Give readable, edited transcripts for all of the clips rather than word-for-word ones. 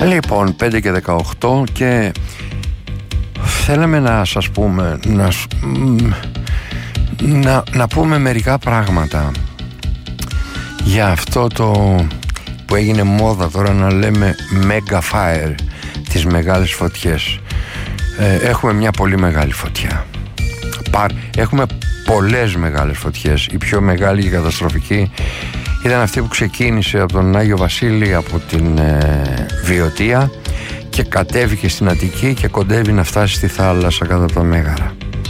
Λοιπόν, 5 και 18 και θέλαμε να σας πούμε, να πούμε μερικά πράγματα για αυτό το που έγινε μόδα τώρα να λέμε mega fire, τις μεγάλες φωτιές. Έχουμε μια πολύ μεγάλη φωτιά. Έχουμε πολλές μεγάλες φωτιές. Η πιο μεγάλη και καταστροφική ήταν αυτή που ξεκίνησε από τον Άγιο Βασίλη, από την Βιωτία, και κατέβηκε στην Αττική και κοντεύει να φτάσει στη θάλασσα κάτω από τα Μέγαρα,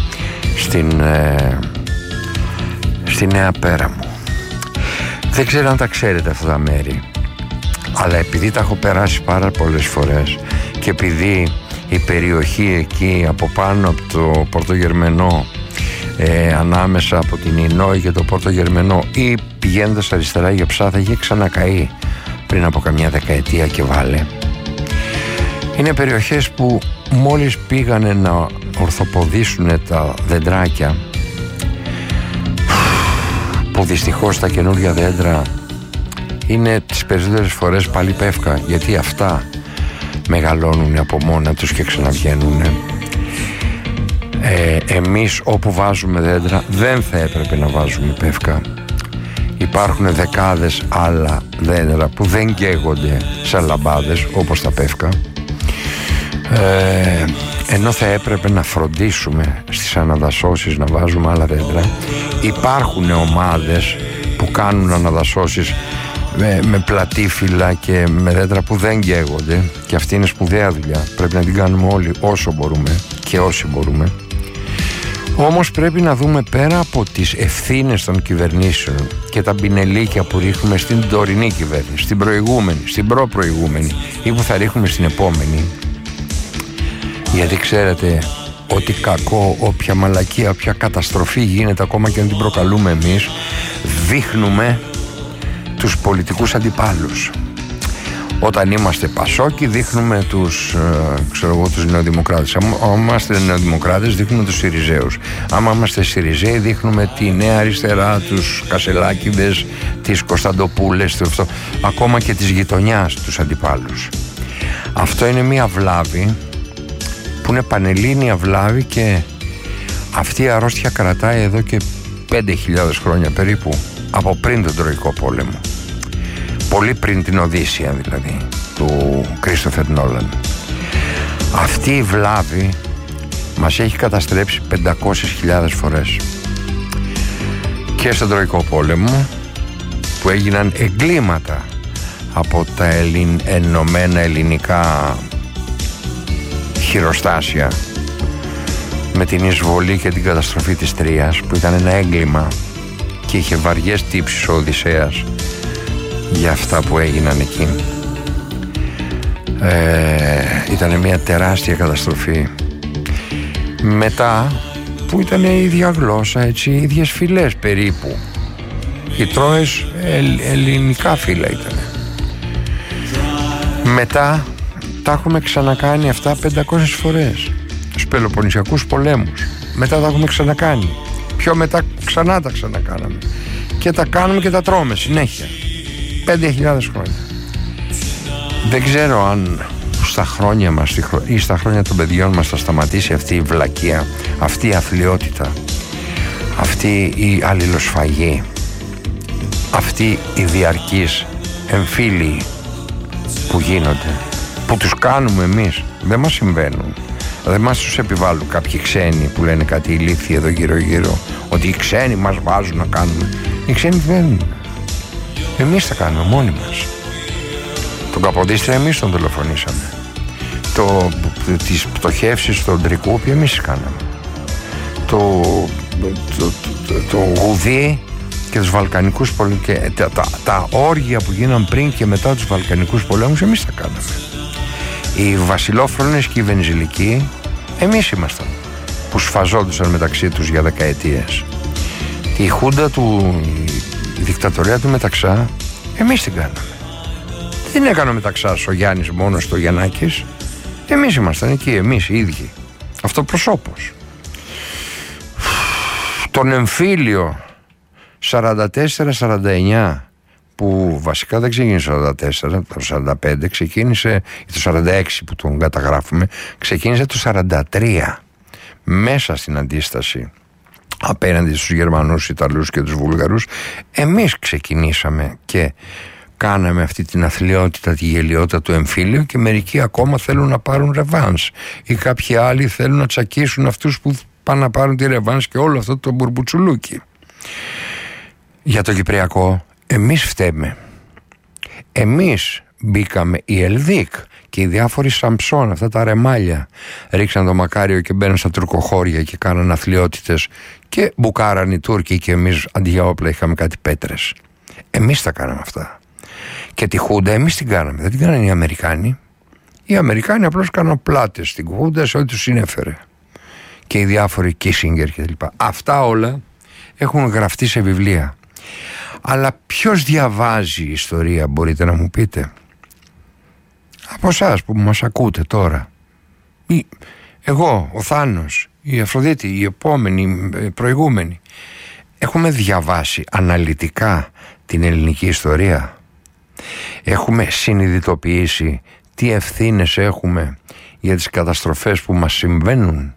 στη Νέα Πέραμο. Δεν ξέρω αν τα ξέρετε αυτά τα μέρη, αλλά επειδή τα έχω περάσει πάρα πολλές φορές και επειδή η περιοχή εκεί από πάνω από το Πορτογερμενό, ανάμεσα από την Ινόη και το Πορτογερμενό ή πηγαίνοντας αριστερά για Ψάθα, είχε ξανακαεί πριν από καμιά δεκαετία και βάλε. Είναι περιοχές που μόλις πήγανε να ορθοποδήσουν τα δεντράκια, που δυστυχώς τα καινούργια δέντρα είναι τις περισσότερες φορές πάλι πεύκα, γιατί αυτά μεγαλώνουν από μόνα τους και ξαναβγαίνουν. Εμείς όπου βάζουμε δέντρα δεν θα έπρεπε να βάζουμε πεύκα. Υπάρχουν δεκάδες άλλα δέντρα που δεν καίγονται σαν λαμπάδες όπως τα πεύκα, ενώ θα έπρεπε να φροντίσουμε στις αναδασώσεις να βάζουμε άλλα δέντρα. Υπάρχουν ομάδες που κάνουν αναδασώσεις με πλατήφυλλα και με δέντρα που δεν καίγονται, και αυτή είναι σπουδαία δουλειά. Πρέπει να την κάνουμε όλοι όσο μπορούμε και όσοι μπορούμε. Όμως πρέπει να δούμε, πέρα από τις ευθύνες των κυβερνήσεων και τα πινελίκια που ρίχνουμε στην τωρινή κυβέρνηση, στην προηγούμενη, στην προπροηγούμενη ή που θα ρίχνουμε στην επόμενη, γιατί ξέρετε ότι κακό, όποια μαλακία, όποια καταστροφή γίνεται, ακόμα και αν την προκαλούμε εμείς, δείχνουμε τους πολιτικούς αντιπάλους. Όταν είμαστε Πασόκοι δείχνουμε τους νεοδημοκράτες. Αν είμαστε νεοδημοκράτες δείχνουμε τους Συριζέους. Αν είμαστε Συριζέοι δείχνουμε τη Νέα Αριστερά, τους Κασελάκηδες, τις Κωνσταντοπούλες, ακόμα και της γειτονιάς τους αντιπάλους. Αυτό είναι μια βλάβη που είναι πανελλήνια βλάβη, και αυτή η αρρώστια κρατάει εδώ και 5.000 χρόνια περίπου, από πριν τον Τροϊκό Πόλεμο. Πολύ πριν την Οδύσσεια δηλαδή του Κρίστοφερ Νόλαν. Αυτή η βλάβη μας έχει καταστρέψει 500.000 φορές. Και στον Τροϊκό Πόλεμο, που έγιναν εγκλήματα από τα ενωμένα ελληνικά χειροστάσια, με την εισβολή και την καταστροφή της Τρίας, που ήταν ένα έγκλημα και είχε βαριές τύψεις ο Οδυσσέας για αυτά που έγιναν εκεί. Ήταν μια τεράστια καταστροφή. Μετά, που ήταν η ίδια γλώσσα, έτσι, οι ίδιες φυλές περίπου. Οι Τρόες ελληνικά φύλλα ήταν. Μετά τα έχουμε ξανακάνει αυτά 500 φορές. Στους Πελοποννησιακούς πολέμους. Μετά τα έχουμε ξανακάνει. Πιο μετά ξανά τα ξανακάναμε. Και τα κάνουμε και τα τρώμε συνέχεια. 5.000 χρόνια. Δεν ξέρω αν στα χρόνια μας ή στα χρόνια των παιδιών μας θα σταματήσει αυτή η βλακεία, αυτή η αθλιότητα, αυτή η αλληλοσφαγή, αυτή η διαρκής εμφύλοι που γίνονται, που τους κάνουμε εμείς. Δεν μας συμβαίνουν. Δεν μας τους επιβάλλουν κάποιοι ξένοι που λένε κάτι ηλίθιοι εδώ γύρω-γύρω, ότι οι ξένοι μας βάζουν να κάνουμε. Οι ξένοι δεν. Εμείς τα κάνουμε μόνοι μας. Τον Καποδίστρια εμείς τον δολοφονήσαμε. Τις πτωχεύσεις στον Τρικούπι εμείς τις κάναμε. Το Γουδί και τους Βαλκανικούς πολέμους και τα όργια που γίναν πριν και μετά τους Βαλκανικούς πολέμους εμείς τα κάναμε. Οι βασιλόφρονες και οι βενζιλικοί εμείς ήμασταν, που σφαζόντουσαν μεταξύ τους για δεκαετίες. Η Χούντα η δικτατορία του Μεταξά εμείς την κάναμε. Δεν έκανε ο Μεταξάς ο Γιάννης μόνος του, ο Γιαννάκης. Εμείς ήμασταν εκεί, εμείς οι ίδιοι, αυτοπροσώπως. Τον εμφύλιο 44-49 που βασικά δεν ξεκίνησε το 44, το 45 ξεκίνησε, το 46 που τον καταγράφουμε, ξεκίνησε το 43 μέσα στην αντίσταση απέναντι στους Γερμανούς, Ιταλούς και τους Βούλγαρους. Εμείς ξεκινήσαμε και κάναμε αυτή την αθλιότητα, τη γελιότητα του εμφύλιου, και μερικοί ακόμα θέλουν να πάρουν ρεβάνς ή κάποιοι άλλοι θέλουν να τσακίσουν αυτούς που πάνε να πάρουν τη ρεβάνς και όλο αυτό το μπουρμπουτσουλούκι. Για το Κυπριακό εμείς φταίμε. Εμείς μπήκαμε, η Ελδίκ και οι διάφοροι Σαμψόν, αυτά τα ρεμάλια, ρίξαν το Μακάριο και μπαίναν στα τουρκοχώρια και κάναν αθλιότητες και μπουκάραν οι Τούρκοι, και εμείς αντί για όπλα είχαμε κάτι πέτρες. Εμείς τα κάναμε αυτά. Και τη Χούντα εμείς την κάναμε, δεν την κάνανε οι Αμερικάνοι. Οι Αμερικάνοι απλώς κάναν πλάτες στην Χούντα σε ό,τι τους συνέφερε. Και οι διάφοροι Κίσιγκερ κτλ. Αυτά όλα έχουν γραφτεί σε βιβλία. Αλλά ποιος διαβάζει ιστορία, μπορείτε να μου πείτε? Από εσάς που μας ακούτε τώρα. Εγώ, ο Θάνος, η Αφροδίτη, η επόμενη, η προηγούμενη. Έχουμε διαβάσει αναλυτικά την ελληνική ιστορία? Έχουμε συνειδητοποιήσει τι ευθύνες έχουμε για τις καταστροφές που μας συμβαίνουν?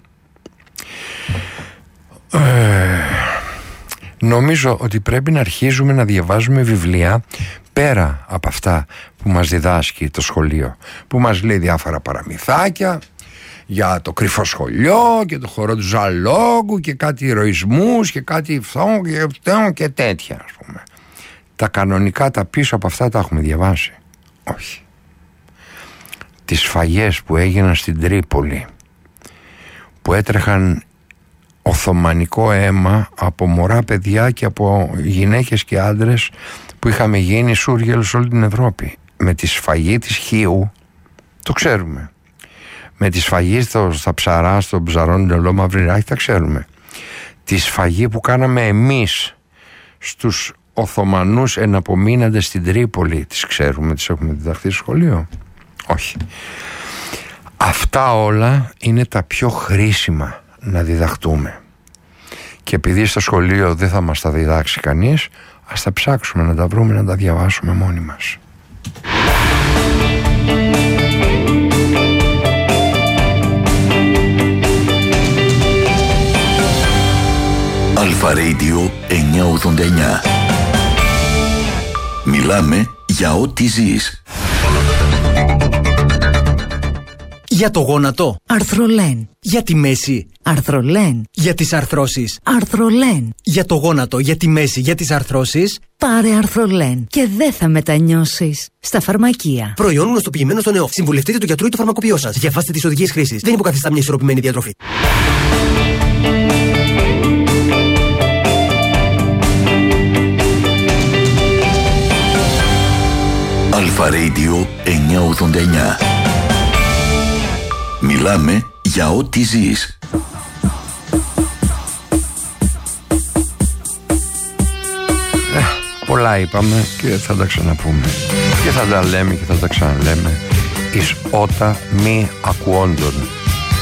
Νομίζω ότι πρέπει να αρχίζουμε να διαβάζουμε βιβλία πέρα από αυτά που μας διδάσκει το σχολείο, που μας λέει διάφορα παραμυθάκια για το κρυφό σχολείο και το χορό του Ζαλόγκου και κάτι ηρωισμούς και κάτι και τέτοια, ας πούμε. Τα κανονικά, τα πίσω από αυτά τα έχουμε διαβάσει? Όχι. Τις σφαγές που έγιναν στην Τρίπολη, που έτρεχαν οθωμανικό αίμα από μωρά παιδιά και από γυναίκες και άντρες, που είχαμε γίνει σούργελος σε όλη την Ευρώπη. Με τη σφαγή της Χίου, το ξέρουμε. Με τη σφαγή στα ψαρά, στον ψαρόν Νελό Μαυρηράκη, τα ξέρουμε. Τη σφαγή που κάναμε εμείς στους Οθωμανούς εναπομείναντες στην Τρίπολη, τις ξέρουμε, τις έχουμε διδαχθεί στο σχολείο? Όχι. Αυτά όλα είναι τα πιο χρήσιμα να διδαχτούμε. Και επειδή στο σχολείο δεν θα μας τα διδάξει κανείς, ας τα ψάξουμε, να τα βρούμε, να τα διαβάσουμε μόνοι μας. Αλφα Radio 989. Μιλάμε για ό,τι ζεις. Για το γόνατο, Αρθρολέν. για τη μέση, Αρθρολέν. για τις αρθρώσεις. Αρθρολέν. Για το γόνατο, για τη μέση, για τις αρθρώσεις. Πάρε Αρθρολέν και δεν θα μετανιώσεις. Στα φαρμακεία. Προϊόν γνωστοποιημένο στον ΕΟΦ. Συμβουλευτείτε το γιατρό ή το φαρμακοποιό σας. Διαβάστε τις οδηγίες χρήσης. Δεν υποκαθιστά μια ισορροπημένη διατροφή. Αλφα Radio 989. Μιλάμε για ό,τι ζεις. Πολλά είπαμε και θα τα ξαναπούμε. Και θα τα λέμε και θα τα ξαναλέμε. Εις ότα μη ακουόντων.